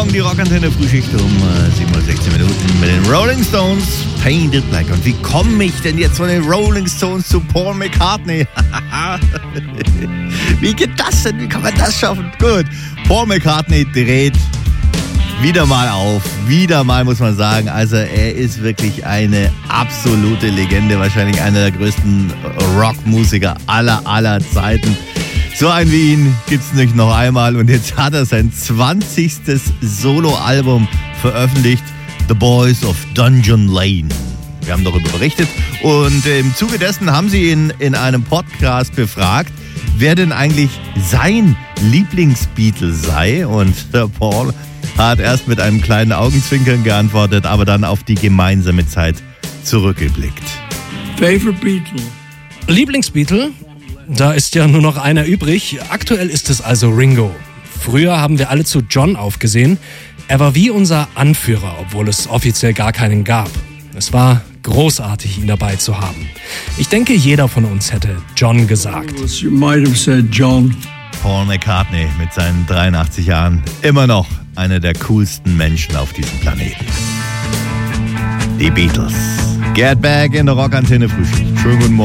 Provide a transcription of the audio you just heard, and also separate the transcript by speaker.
Speaker 1: Morgen, die Rockantenne Frühschicht um 7:16 mit den Rolling Stones, Painted Black. Und wie komme ich denn jetzt von den Rolling Stones zu Paul McCartney? Wie geht das denn? Wie kann man das schaffen? Gut, Paul McCartney dreht wieder mal auf. Wieder mal, muss man sagen. Also er ist wirklich eine absolute Legende. Wahrscheinlich einer der größten Rockmusiker aller Zeiten. So einen wie ihn gibt's nicht noch einmal. Und jetzt hat er sein 20. Soloalbum veröffentlicht. The Boys of Dungeon Lane. Wir haben darüber berichtet. Und im Zuge dessen haben sie ihn in einem Podcast befragt, wer denn eigentlich sein Lieblingsbeatle sei. Und der Paul hat erst mit einem kleinen Augenzwinkern geantwortet, aber dann auf die gemeinsame Zeit zurückgeblickt.
Speaker 2: Favorite Beatle?
Speaker 3: Lieblingsbeatle? Da ist ja nur noch einer übrig. Aktuell ist es also Ringo. Früher haben wir alle zu John aufgesehen. Er war wie unser Anführer, obwohl es offiziell gar keinen gab. Es war großartig, ihn dabei zu haben. Ich denke, jeder von uns hätte John gesagt.
Speaker 2: You might have said John.
Speaker 1: Paul McCartney mit seinen 83 Jahren immer noch einer der coolsten Menschen auf diesem Planeten. Die Beatles. Get back in der Rockantenne Frühschicht. Schönen guten Morgen.